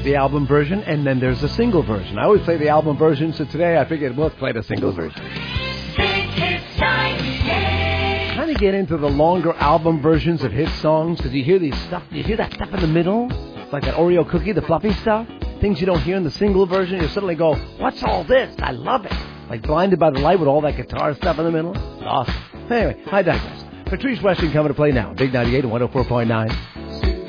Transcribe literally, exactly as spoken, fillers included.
the album version, and then there's the single version. I always play the album version, so today I figured we'll play the single version. Trying to get into the longer album versions of hit songs, because you hear these stuff, you hear that stuff in the middle? It's like that Oreo cookie, the fluffy stuff. Things you don't hear in the single version, you suddenly go, what's all this? I love it. Like Blinded by the Light with all that guitar stuff in the middle. Awesome. Anyway, I digress. Patrice Weston coming to play now. Big ninety-eight and one oh four point nine.